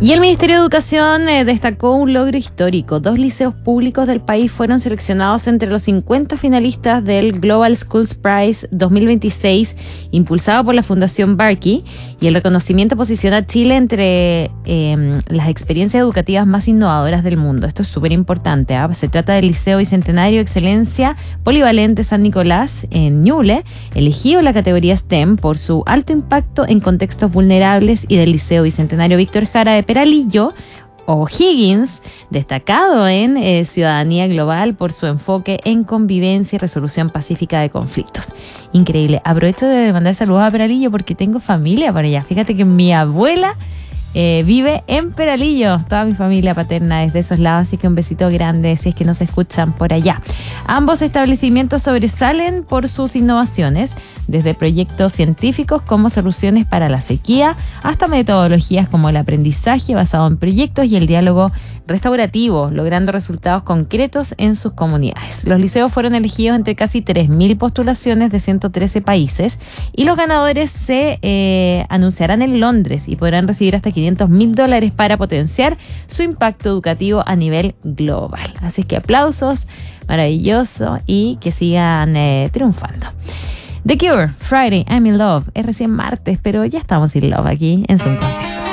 Y el Ministerio de Educación destacó un logro histórico. 2 liceos públicos del país fueron seleccionados entre los 50 finalistas del Global Schools Prize 2026, impulsado por la Fundación Barkey, y el reconocimiento posiciona a Chile entre las experiencias educativas más innovadoras del mundo. Esto es súper importante, ¿eh? Se trata del Liceo Bicentenario Excelencia Polivalente San Nicolás en Ñuble, elegido en la categoría STEM por su alto impacto en contextos vulnerables, y del Liceo Bicentenario Víctor Jara de Peralillo, O'Higgins, destacado en ciudadanía global por su enfoque en convivencia y resolución pacífica de conflictos. Increíble. Aprovecho de mandar saludos a Peralillo porque tengo familia por allá. Fíjate que mi abuela vive en Peralillo, toda mi familia paterna es de esos lados, así que un besito grande si es que nos escuchan por allá. Ambos establecimientos sobresalen por sus innovaciones, desde proyectos científicos como soluciones para la sequía, hasta metodologías como el aprendizaje basado en proyectos y el diálogo restaurativo, logrando resultados concretos en sus comunidades. Los liceos fueron elegidos entre casi 3.000 postulaciones de 113 países, y los ganadores se anunciarán en Londres y podrán recibir hasta $500,000 para potenciar su impacto educativo a nivel global. Así que aplausos, maravilloso, y que sigan triunfando. The Cure, Friday, I'm in Love. Es recién martes, pero ya estamos in love aquí en Zoom Concierto.